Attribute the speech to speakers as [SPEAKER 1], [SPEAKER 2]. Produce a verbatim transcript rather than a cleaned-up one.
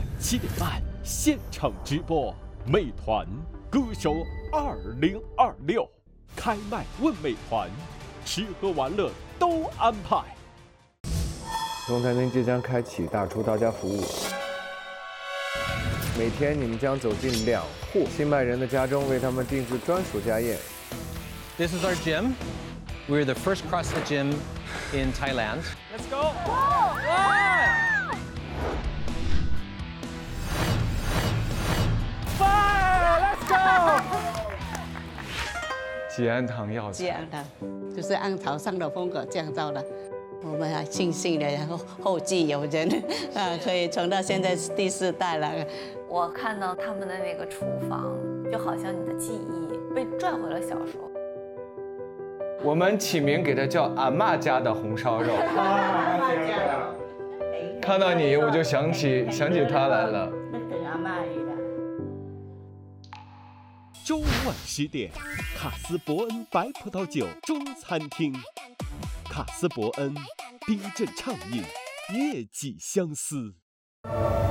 [SPEAKER 1] 晚七点半现场直播，美团歌手二零二六开麦问美团，吃喝玩乐都安排。
[SPEAKER 2] 中餐厅即将开启大厨到家服务，每天你们将走进两户新麦人的家中，为他们定制专属家宴。
[SPEAKER 3] This is our gym. We're the first CrossFit gym in Thailand.
[SPEAKER 1] Let's go! Fire! Let's go!
[SPEAKER 2] 吉安堂药
[SPEAKER 4] 这样的，就是按朝上的风格降造的。我们还庆幸的，然后后继有人，啊，可以传到现在第四代了。
[SPEAKER 5] 我看到他们的那个厨房，就好像你的记忆被拽回了小时候。
[SPEAKER 2] 我们起名给它叫阿嬷家的红烧肉。看到你，我就想起想起他来了。
[SPEAKER 1] 周五晚十点，卡斯伯恩白葡萄酒中餐厅，卡斯伯恩冰镇畅饮，悦己相思。